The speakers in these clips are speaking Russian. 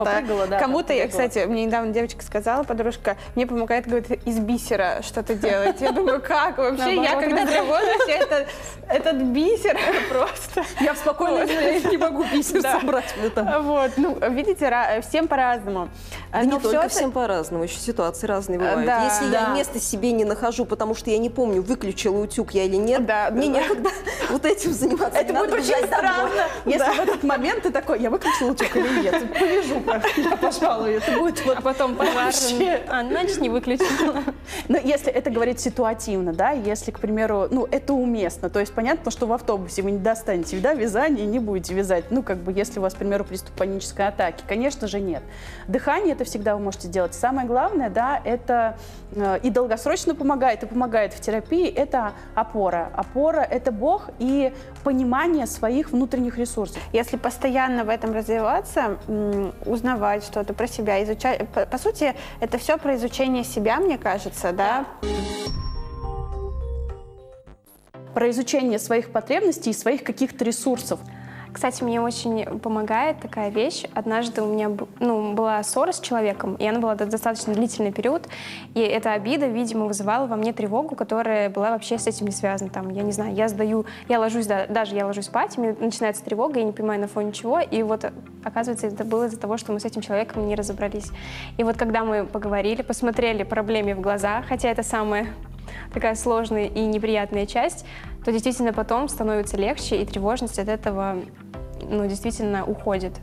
Попрыгала, да, Кому-то, кстати, мне недавно девочка сказала, подружка, мне помогает, говорит, из бисера что-то делать. Я думаю, как вообще? Я когда тревожусь, этот бисер просто... Я в спокойной не могу бисер собрать. Вот, ну, видите, всем по-разному. Не только всем по-разному, еще ситуации разные бывают. Если я место себе не нахожу, потому что я не помню, выключила утюг я или нет, мне некогда вот этим заниматься. Это будет очень странно, если в этот момент ты такой, я выключила утюг или нет, повяжу, я, пожалуй, это будет вот потом вообще. Значит, не выключила. Но если это говорить ситуативно, да, если, к примеру, ну, это уместно, то есть понятно, что в автобусе вы не достанете, да, вязание и не будете вязать, ну, как бы, если у вас, к примеру, приступ панической атаки, конечно же, нет. Дыхание это всегда вы можете сделать. Самое главное, да, это и долгосрочно помогает, и помогает в терапии, это опора. Опора – это Бог и понимание своих внутренних ресурсов. Если постоянно в этом развиваться, узнавать что-то про себя, изучать, по сути, это все про изучение себя, мне кажется, да? Про изучение своих потребностей и своих каких-то ресурсов. Кстати, мне очень помогает такая вещь. Однажды у меня была ссора с человеком, и она была достаточно длительный период. И эта обида, видимо, вызывала во мне тревогу, которая была вообще с этим не связана. Там, я не знаю, я ложусь спать, у меня начинается тревога, я не понимаю на фоне чего. И вот, оказывается, это было из-за того, что мы с этим человеком не разобрались. И вот когда мы поговорили, посмотрели проблеме в глаза, хотя это самая такая сложная и неприятная часть, то действительно потом становится легче, и тревожность от этого, действительно уходит.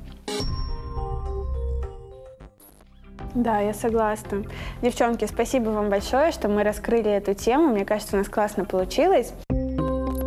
Да, я согласна. Девчонки, спасибо вам большое, что мы раскрыли эту тему. Мне кажется, у нас классно получилось.